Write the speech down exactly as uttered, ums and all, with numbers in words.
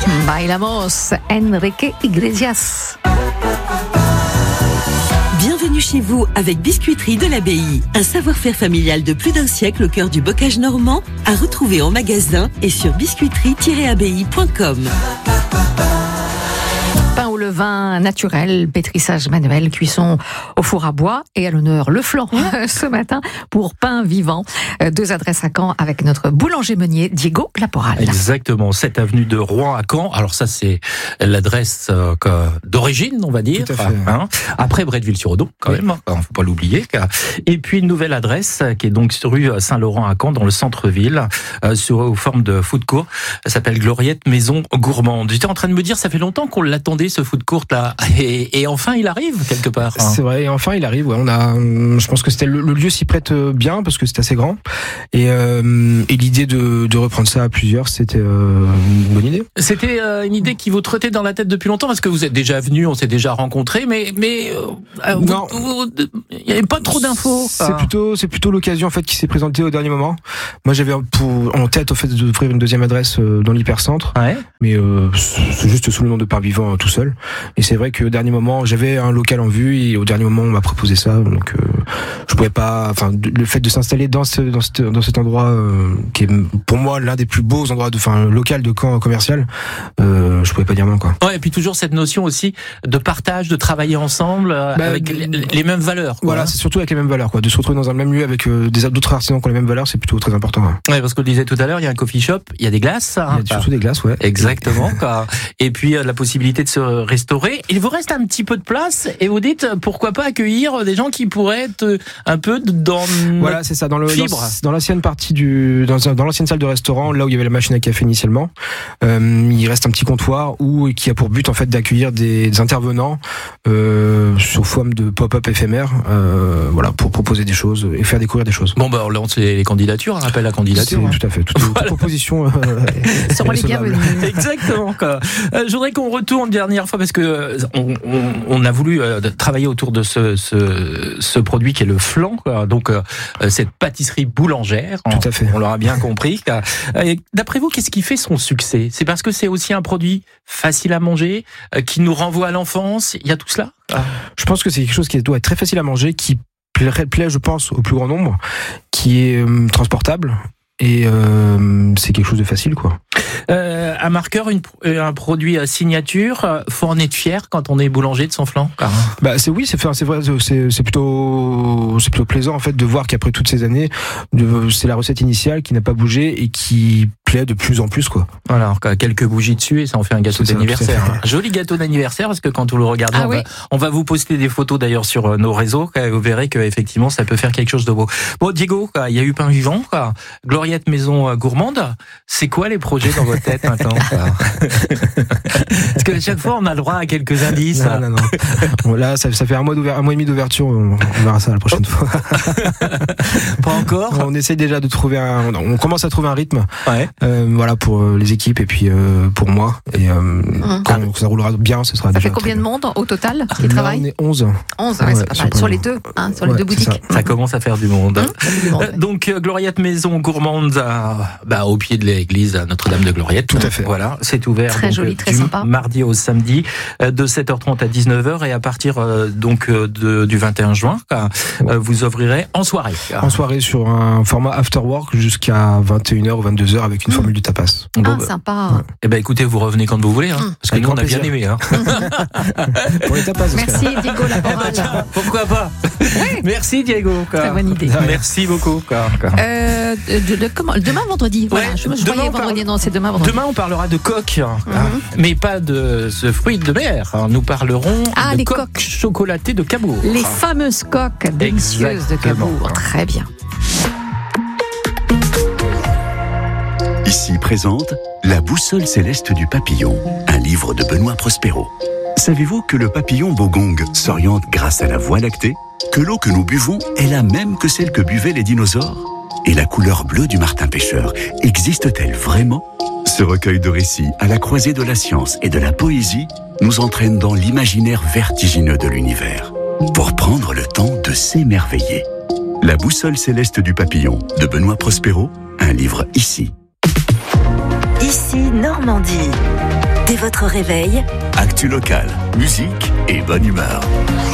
Bailamos, Enrique Iglesias. Bienvenue chez vous avec Biscuiterie de l'Abbaye. Un savoir-faire familial de plus d'un siècle au cœur du bocage normand, à retrouver en magasin et sur biscuiterie tiret abbaye point com. Pain au levain naturel, pétrissage manuel, cuisson au four à bois et à l'honneur le flan ce matin pour pain vivant. Deux adresses à Caen avec notre boulanger meunier Diego Laporal. Exactement, cette avenue de Rouen à Caen. Alors ça c'est l'adresse euh, d'origine, on va dire. Tout à fait. Hein. Après Bretteville-sur-Odon, quand oui. même, hein, faut pas l'oublier. Et puis une nouvelle adresse qui est donc sur rue Saint-Laurent à Caen, dans le centre-ville, euh, sur aux formes de food court. Ça s'appelle Gloriette Maison Gourmande. J'étais en train de me dire, ça fait longtemps qu'on l'attendait ce food court là, et, et enfin il arrive quelque part. Hein. C'est vrai, et enfin il arrive. Ouais, on a, je pense que c'était le, le lieu s'y prête bien parce que c'est assez grand, et, euh, et l'idée de, de reprendre ça à plusieurs, c'était euh, une bonne idée. C'était euh, une idée qui vous trottait dans la tête depuis longtemps parce que vous êtes déjà venu, on s'est déjà rencontrés, mais mais euh, non, il n'y avait pas trop d'infos. C'est ah. plutôt c'est plutôt l'occasion en fait qui s'est présentée au dernier moment. Moi j'avais pour, en tête au fait d'ouvrir une deuxième adresse dans l'hypercentre, ouais. mais euh, c'est juste sous le nom de Pain Vivant tout seul. Et c'est vrai qu'au dernier moment, j'avais un local en vue et au dernier moment, on m'a proposé ça. Donc, euh, je pouvais pas. Enfin, le fait de s'installer dans ce, dans, ce, dans cet endroit euh, qui est pour moi l'un des plus beaux endroits, de, enfin, local de Caen commercial, euh, je pouvais pas dire non, quoi. Ouais, et puis toujours cette notion aussi de partage, de travailler ensemble euh, bah, avec les, les mêmes valeurs. Quoi, voilà, hein. C'est surtout avec les mêmes valeurs, quoi. De se retrouver dans un même lieu avec euh, des d'autres artisans qui ont les mêmes valeurs, c'est plutôt très important. Hein. Ouais, parce que je disais tout à l'heure, il y a un coffee shop, il y a des glaces. Hein, il y a surtout des glaces, ouais. Exactement. Quoi. Et puis euh, la possibilité de se restaurer. Il vous reste un petit peu de place et vous dites pourquoi pas accueillir des gens qui pourraient être un peu dans voilà c'est ça dans le fibre. dans, dans l'ancienne partie du dans, dans l'ancienne salle de restaurant, là où il y avait la machine à café initialement, euh, il reste un petit comptoir où qui a pour but en fait d'accueillir des, des intervenants euh, sous forme de pop-up éphémère, euh, voilà, pour proposer des choses et faire découvrir des choses. Bon bah on lance les candidatures, on appelle la candidature. C'est, tout à fait, toute, voilà. toute proposition euh, seront les bienvenus. Exactement. Quoi. Euh, je voudrais qu'on retourne dernière fois parce que on, on, on a voulu euh, travailler autour de ce, ce, ce produit qui est le flan, quoi. Donc euh, cette pâtisserie boulangère. Tout on, à fait. On l'aura bien compris. Et d'après vous, qu'est-ce qui fait son succès ? C'est parce que c'est aussi un produit facile à manger, euh, qui nous renvoie à l'enfance. Il y a tout cela ? ah. Je pense que c'est quelque chose qui doit être très facile à manger, qui plaît, plaît je pense, au plus grand nombre, qui est euh, transportable. Et euh, c'est quelque chose de facile, quoi. Euh, un marqueur, une, un produit à signature, faut en être fier quand on est boulanger de son flan. Ah. Bah c'est oui, c'est c'est vrai, c'est c'est plutôt c'est plutôt plaisant en fait de voir qu'après toutes ces années, de, c'est la recette initiale qui n'a pas bougé et qui plaît de plus en plus, quoi. Voilà, alors quelques bougies dessus et ça en fait un gâteau c'est d'anniversaire. Ça, un joli gâteau d'anniversaire parce que quand vous le regardez, ah, on, oui. va, on va vous poster des photos d'ailleurs sur nos réseaux. Vous verrez que effectivement ça peut faire quelque chose de beau. Bon, Diego, il y a eu Pain Vivant, quoi. Gloriette Maison Gourmande. C'est quoi les projets dans votre tête maintenant? Parce que chaque fois on a le droit à quelques indices. Non, non, non. Bon, là, ça, ça fait un mois, un mois et demi d'ouverture. On, on verra ça la prochaine fois. Pas encore. On essaie déjà de trouver un. On commence à trouver un rythme. Ouais. Euh, voilà pour les équipes et puis euh, pour moi. Et euh, mmh. quand ah. ça roulera bien, ce sera. Ça déjà fait combien de monde au total qui là, travaille? On est onze. onze, ouais, ouais, c'est pas mal. Sur les deux, hein, sur les ouais, deux boutiques. Ça. ça commence à faire du monde. Mmh, du monde euh, ouais. Donc Gloriette Maison Gourmande, à, bah, au pied de l'église Notre-Dame de Gloriette. Tout à fait. Voilà, c'est ouvert. Très donc, joli, très du sympa. Mardi au samedi, de sept heures trente à dix-neuf heures et à partir euh, donc de, du vingt et un juin, euh, ouais. vous ouvrirez en soirée. En soirée sur un format after work jusqu'à vingt et une heures ou vingt-deux heures avec une mmh. formule de tapas. Ah, bon, sympa. Ouais. Eh ben écoutez, vous revenez quand vous voulez, hein, mmh. parce que avec nous on a plaisir. Bien aimé. Hein. Pour les tapas. Merci Diego Laporal. Pourquoi pas. Oui. Merci Diego. Quoi. Très bonne idée. Merci beaucoup. Quoi. Euh, de, de, comment, demain vendredi. Voilà. Ouais, je me croyais vendredi, non, c'est demain vendredi. Demain on parlera de coque, mmh. mais pas de ce fruit de mer. Nous parlerons ah, de les coques coques chocolatées de Cabourg. Les fameuses coques délicieuses Exactement. de Cabourg. Très bien. Ici présente La boussole céleste du papillon, un livre de Benoît Prospero. Savez-vous que le papillon bogong s'oriente grâce à la voie lactée? Que l'eau que nous buvons est la même que celle que buvaient les dinosaures? Et la couleur bleue du martin pêcheur existe-t-elle vraiment? Ce recueil de récits à la croisée de la science et de la poésie nous entraîne dans l'imaginaire vertigineux de l'univers pour prendre le temps de s'émerveiller. La boussole céleste du papillon de Benoît Prospero, un livre ici. Ici Normandie. Dès votre réveil, actu locale, musique et bonne humeur.